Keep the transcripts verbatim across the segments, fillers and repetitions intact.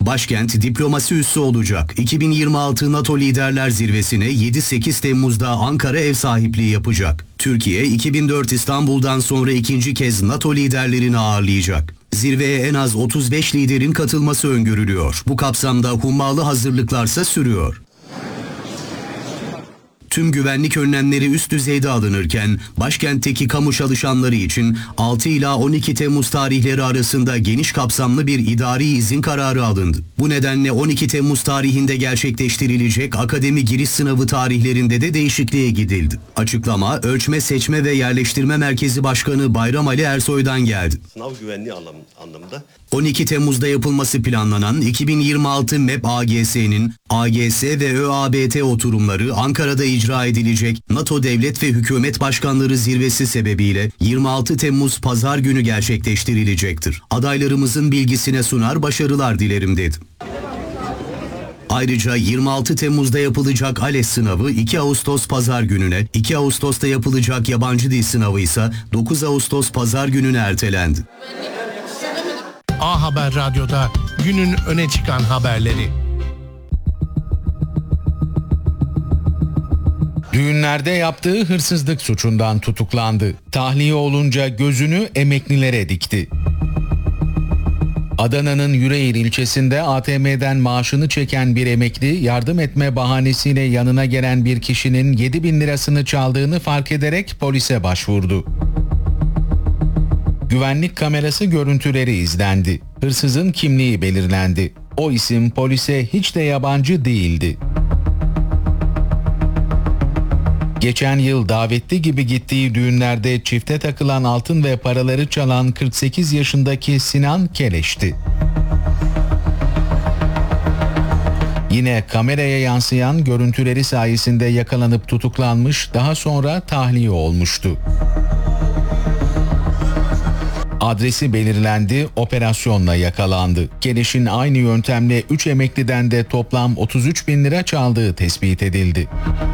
Başkent diplomasi üssü olacak. iki bin yirmi altı NATO Liderler Zirvesi'ne yedi sekiz Temmuz'da Ankara ev sahipliği yapacak. Türkiye iki bin dört İstanbul'dan sonra ikinci kez NATO liderlerini ağırlayacak. Zirveye en az otuz beş liderin katılması öngörülüyor. Bu kapsamda hummalı hazırlıklarsa sürüyor. Tüm güvenlik önlemleri üst düzeyde alınırken başkentteki kamu çalışanları için altı ila on iki Temmuz tarihleri arasında geniş kapsamlı bir idari izin kararı alındı. Bu nedenle on iki Temmuz tarihinde gerçekleştirilecek akademi giriş sınavı tarihlerinde de değişikliğe gidildi. Açıklama Ölçme Seçme ve Yerleştirme Merkezi Başkanı Bayram Ali Ersoy'dan geldi. Sınav güvenliği anlamında on iki Temmuz'da yapılması planlanan iki bin yirmi altı M E P A G S'nin A G S ve ÖABT oturumları Ankara'da icra edilecek NATO Devlet ve Hükümet Başkanları Zirvesi sebebiyle yirmi altı Temmuz Pazar günü gerçekleştirilecektir. Adaylarımızın bilgisine sunar, başarılar dilerim dedi. Ayrıca yirmi altı Temmuz'da yapılacak ALES sınavı iki Ağustos Pazar gününe, iki Ağustos'ta yapılacak yabancı dil sınavı ise dokuz Ağustos Pazar gününe ertelendi. A Haber Radyo'da günün öne çıkan haberleri. Düğünlerde yaptığı hırsızlık suçundan tutuklandı. Tahliye olunca gözünü emeklilere dikti. Adana'nın Yüreğir ilçesinde A T M'den maaşını çeken bir emekli yardım etme bahanesiyle yanına gelen bir kişinin yedi bin lirasını çaldığını fark ederek polise başvurdu. Güvenlik kamerası görüntüleri izlendi. Hırsızın kimliği belirlendi. O isim polise hiç de yabancı değildi. Geçen yıl davetli gibi gittiği düğünlerde çifte takılan altın ve paraları çalan kırk sekiz yaşındaki Sinan Keleş'ti. Yine kameraya yansıyan görüntüleri sayesinde yakalanıp tutuklanmış, daha sonra tahliye olmuştu. Adresi belirlendi, operasyonla yakalandı. Keleş'in aynı yöntemle üç emekliden de toplam otuz üç bin lira çaldığı tespit edildi.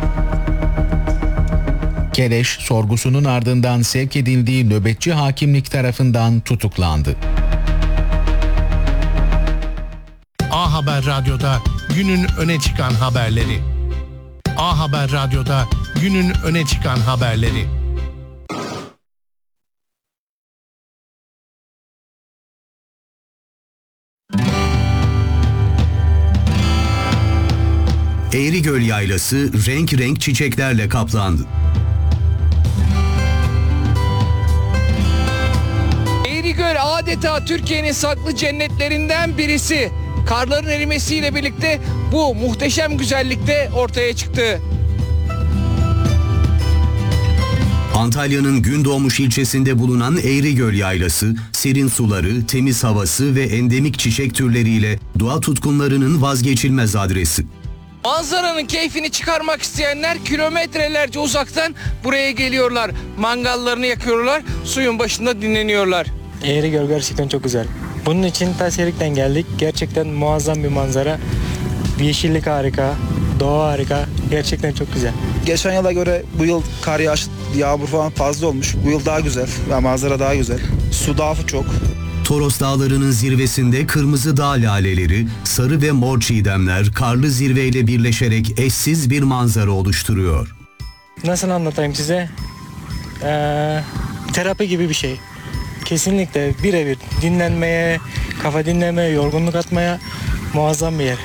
Keleş, sorgusunun ardından sevk edildiği nöbetçi hakimlik tarafından tutuklandı. A Haber Radyo'da günün öne çıkan haberleri. A Haber Radyo'da günün öne çıkan haberleri. Eğrigöl Yaylası renk renk çiçeklerle kaplandı. Eğrigöl adeta Türkiye'nin saklı cennetlerinden birisi. Karların erimesiyle birlikte bu muhteşem güzellikte ortaya çıktı. Antalya'nın Gündoğmuş ilçesinde bulunan Eğrigöl Yaylası, serin suları, temiz havası ve endemik çiçek türleriyle doğa tutkunlarının vazgeçilmez adresi. Manzaranın keyfini çıkarmak isteyenler kilometrelerce uzaktan buraya geliyorlar. Mangallarını yakıyorlar, suyun başında dinleniyorlar. Eğrigöl gerçekten çok güzel. Bunun için Tasyerik'ten geldik. Gerçekten muazzam bir manzara. Yeşillik harika, doğa harika. Gerçekten çok güzel. Geçen yıla göre bu yıl kar yağış, yağmur falan fazla olmuş. Bu yıl daha güzel ve manzara daha güzel. Su daha çok. Toros Dağları'nın zirvesinde kırmızı dağ laleleri, sarı ve mor çiğdemler karlı zirveyle birleşerek eşsiz bir manzara oluşturuyor. Nasıl anlatayım size? Ee, terapi gibi bir şey. Kesinlikle birebir dinlenmeye, kafa dinlemeye, yorgunluk atmaya muazzam bir yer.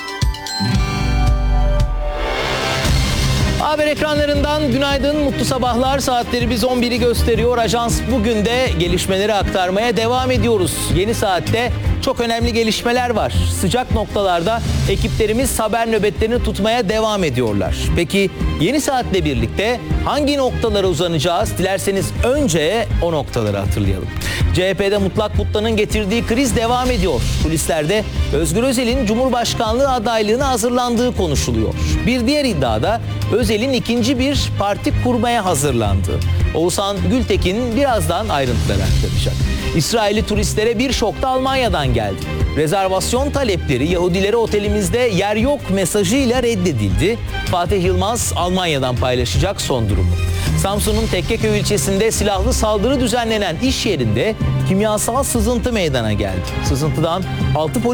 Haber ekranlarından günaydın, mutlu sabahlar. Saatleri biz on biri gösteriyor. Ajans bugün de gelişmeleri aktarmaya devam ediyoruz. Yeni saatte çok önemli gelişmeler var. Sıcak noktalarda ekiplerimiz haber nöbetlerini tutmaya devam ediyorlar. Peki yeni saatle birlikte hangi noktalara uzanacağız? Dilerseniz önce o noktaları hatırlayalım. C H P'de Mutlak Kutlu'nun getirdiği kriz devam ediyor. Kulislerde Özgür Özel'in Cumhurbaşkanlığı adaylığına hazırlandığı konuşuluyor. Bir diğer iddiada Özel'in ikinci bir parti kurmaya hazırlandığı. Oğuzhan Gültekin birazdan ayrıntıları aktaracak. İsrailli turistlere bir şok da Almanya'dan geldi. Rezervasyon talepleri Yahudilere otelimizde yer yok mesajıyla reddedildi. Fatih Yılmaz Almanya'dan paylaşacak son durumu. Samsun'un Tekkeköy ilçesinde silahlı saldırı düzenlenen iş yerinde kimyasal sızıntı meydana geldi. Sızıntıdan altı polis